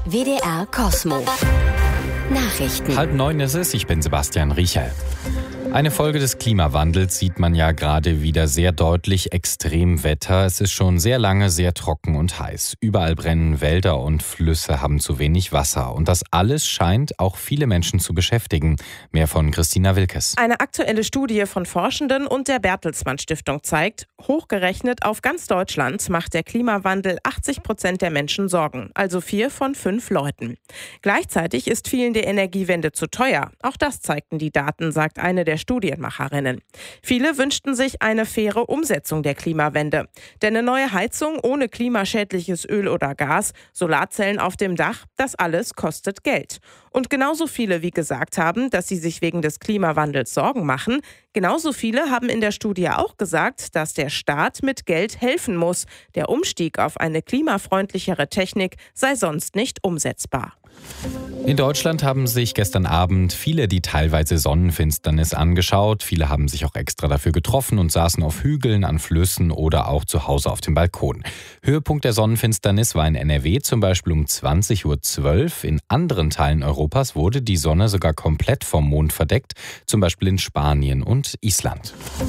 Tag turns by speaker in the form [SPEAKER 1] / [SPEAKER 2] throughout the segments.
[SPEAKER 1] WDR Kosmo. Nachrichten.
[SPEAKER 2] 8:30 ist es, ich bin Sebastian Riecher. Eine Folge des Klimawandels sieht man ja gerade wieder sehr deutlich: Extremwetter. Es ist schon sehr lange sehr trocken und heiß. Überall brennen Wälder und Flüsse haben zu wenig Wasser. Und das alles scheint auch viele Menschen zu beschäftigen. Mehr von Christina Wilkes.
[SPEAKER 3] Eine aktuelle Studie von Forschenden und der Bertelsmann Stiftung zeigt, hochgerechnet auf ganz Deutschland macht der Klimawandel 80% der Menschen Sorgen. Also 4 von 5 Leuten. Gleichzeitig ist vielen die Energiewende zu teuer. Auch das zeigten die Daten, sagt eine der Studienmacherinnen. Viele wünschten sich eine faire Umsetzung der Klimawende. Denn eine neue Heizung ohne klimaschädliches Öl oder Gas, Solarzellen auf dem Dach, das alles kostet Geld. Und genauso viele, wie gesagt haben, dass sie sich wegen des Klimawandels Sorgen machen, genauso viele haben in der Studie auch gesagt, dass der Staat mit Geld helfen muss. Der Umstieg auf eine klimafreundlichere Technik sei sonst nicht umsetzbar.
[SPEAKER 2] In Deutschland haben sich gestern Abend viele die teilweise Sonnenfinsternis angeschaut. Viele haben sich auch extra dafür getroffen und saßen auf Hügeln, an Flüssen oder auch zu Hause auf dem Balkon. Höhepunkt der Sonnenfinsternis war in NRW zum Beispiel um 20:12 Uhr. In anderen Teilen Europas wurde die Sonne sogar komplett vom Mond verdeckt, zum Beispiel in Spanien und Island.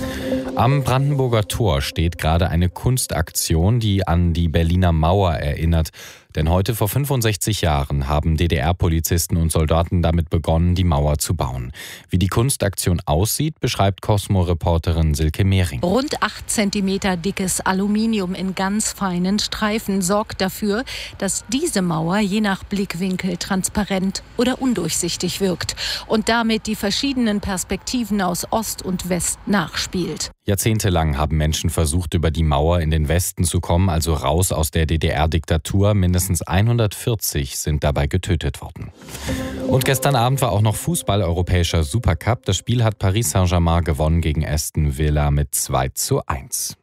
[SPEAKER 2] Am Brandenburger Tor steht gerade eine Kunstaktion, die an die Berliner Mauer erinnert. Denn heute vor 65 Jahren haben DDR-Polizisten und Soldaten damit begonnen, die Mauer zu bauen. Wie die Kunstaktion aussieht, beschreibt Kosmo-Reporterin Silke Mehring.
[SPEAKER 4] Rund 8 Zentimeter dickes Aluminium in ganz feinen Streifen sorgt dafür, dass diese Mauer je nach Blickwinkel transparent oder undurchsichtig wirkt und damit die verschiedenen Perspektiven aus Ost und West nachspielt.
[SPEAKER 2] Jahrzehntelang haben Menschen versucht, über die Mauer in den Westen zu kommen, also raus aus der DDR-Diktatur. Mindestens 140 sind dabei getötet worden. Und gestern Abend war auch noch Fußball, europäischer Supercup. Das Spiel hat Paris Saint-Germain gewonnen gegen Aston Villa mit 2:1.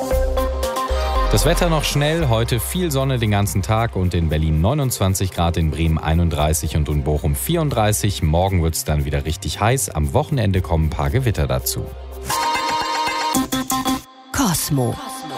[SPEAKER 2] Das Wetter noch schnell, heute viel Sonne den ganzen Tag und in Berlin 29 Grad, in Bremen 31 und in Bochum 34. Morgen wird es dann wieder richtig heiß. Am Wochenende kommen ein paar Gewitter dazu.
[SPEAKER 1] Kosmo.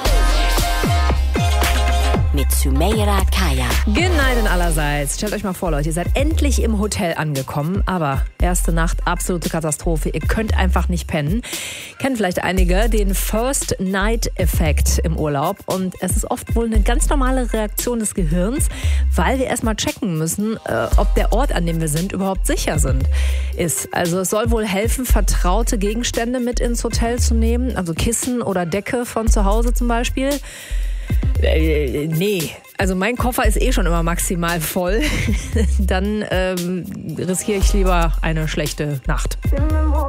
[SPEAKER 1] Mit Sumeira Kaya.
[SPEAKER 5] Goneiden allerseits. Stellt euch mal vor, Leute, ihr seid endlich im Hotel angekommen, aber erste Nacht absolute Katastrophe. Ihr könnt einfach nicht pennen. Kennen vielleicht einige den First-Night-Effekt im Urlaub und es ist oft wohl eine ganz normale Reaktion des Gehirns, weil wir erstmal checken müssen, ob der Ort, an dem wir sind, überhaupt sicher ist. Also es soll wohl helfen, vertraute Gegenstände mit ins Hotel zu nehmen, also Kissen oder Decke von zu Hause zum Beispiel. Nee, also mein Koffer ist schon immer maximal voll. Dann riskiere ich lieber eine schlechte Nacht.